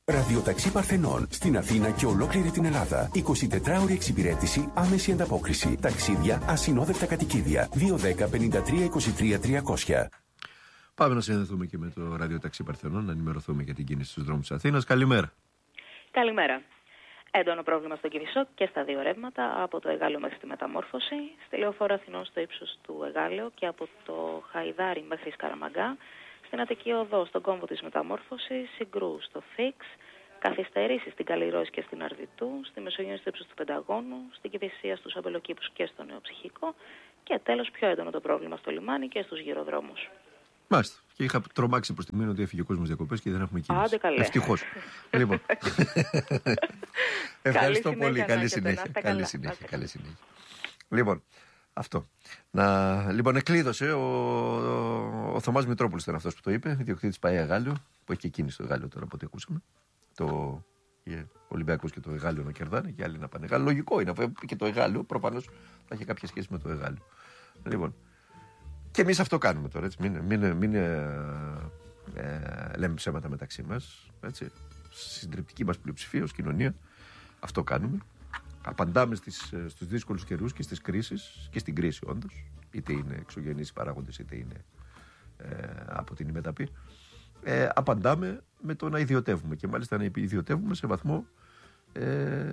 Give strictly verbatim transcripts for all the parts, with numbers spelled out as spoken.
Ραδιοταξί Παρθενών. Στην Αθήνα και ολόκληρη την Ελλάδα. εικοσιτετράωρη εξυπηρέτηση, άμεση ανταπόκριση. Ταξίδια, ασυνόδευτα κατοικίδια. δύο δέκα πενήντα τρία είκοσι τρία τριακόσια. Πάμε να συνδεθούμε και με το Ραδιοταξί Παρθενών, να ενημερωθούμε για την κίνηση στους δρόμους της Αθήνας. Καλημέρα. Καλημέρα. Έντονο πρόβλημα στο Κηφισό και στα δύο ρεύματα, από το Εγάλεο μέχρι τη Μεταμόρφωση, στη Λεωφόρο Αθηνών στο ύψος του Εγάλεου και από το Χαϊδάρι μέχρι Σκαραμαγκά, στην Αττική Οδό στον κόμβο της Μεταμόρφωσης, Συγκρού στο Φίξ, καθυστερήσεις στην Καλλιρόηση και στην Αρδιτού, στη Μεσογείο στο ύψος του Πενταγώνου, στην Κηφισία στους Αμπελοκήπους και στο Νεοψυχικό και τέλος πιο έντονο το πρόβλημα στο λιμάνι και στους γυροδρόμους. Μάλιστα. Και είχα τρομάξει προς τη μήνυ ότι έφυγε ο κόσμος διακοπές και δεν έχουμε κίνηση. Άντε καλέ. Ευτυχώς. Λοιπόν. Ευχαριστώ καλή πολύ. Καλή συνέχεια. Καλή Καλή συνέχεια. Καλή συνέχεια. Λοιπόν, αυτό. Να, λοιπόν, εκλείδωσε ο, ο, ο Θωμάς Μητρόπουλος, ήταν αυτός που το είπε, ιδιοκτήτης ΠΑΕ Εγάλεο, που έχει και κίνηση στο Εγάλεο τώρα από ό,τι ακούσαμε. Το yeah, Ολυμπιακός και το Εγάλεο να κερδάνε και άλλοι να πάνε Εγάλεο. Λογικό είναι, αφού και το Εγάλεο προφανώς θα έχει κάποια σχέση με το Εγάλεο. Λοιπόν. Και εμείς αυτό κάνουμε τώρα, έτσι. Μην, μην, μην ε, ε, λέμε ψέματα μεταξύ μας. Έτσι. Στη συντριπτική μας πλειοψηφία ως κοινωνία αυτό κάνουμε. Απαντάμε στις, στους δύσκολους καιρούς και στις κρίσεις και στην κρίση όντως. Είτε είναι εξωγενείς παράγοντες είτε είναι ε, από την ημεταπή. Ε, απαντάμε με το να ιδιωτεύουμε και μάλιστα να ιδιωτεύουμε σε βαθμό ε,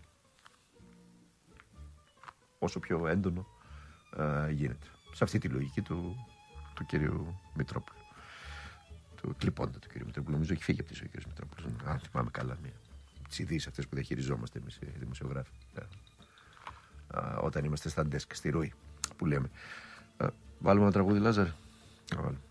όσο πιο έντονο ε, γίνεται. Σε αυτή τη λογική του, του κύριου Μητρόπουλου. Του κλειπώντα του κύριου Μητρόπουλου. Νομίζω έχει φύγει από τη ζωή ο κύριος Μητρόπουλος. Αν θυμάμαι καλά, μία. Τις ειδήσεις αυτές που διαχειριζόμαστε εμείς οι δημοσιογράφοι. Α, όταν είμαστε στα ντέσκ, στη ροή που λέμε. Α, βάλουμε ένα τραγούδι, Λάζαρε.